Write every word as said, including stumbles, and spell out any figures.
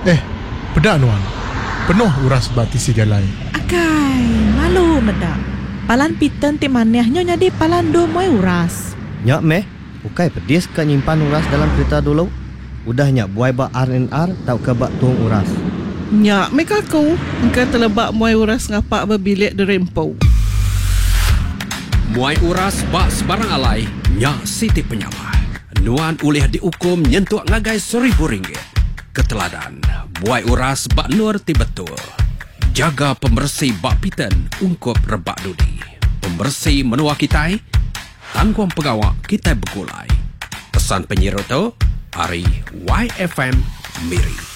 Eh, pedak nuan. Penuh uras bati si galai. Akai, malu medak. Palan piten ti manehnya jadi palan do moi uras. Nyak meh, ukai pedis ka nyimpan uras dalam kereta dulu. Udah nyak buai bak R and R tau ke bak tuang uras. Nyak mek aku, engkau telebak muai uras ngapak berbilik di rempau. Muai uras bak sebarang alai, nyak siti penyawa. Nuan ulih dihukum nyentuh ngagai seribu ringgit. Keteladan, buai uras bak nur ti betul. Jaga pembersih bak piten ungkup rebak dudi. Pembersih menua kitai, tangguang pegawak kita begulai. Pesan penyiar tu, Ari Y F M Miri.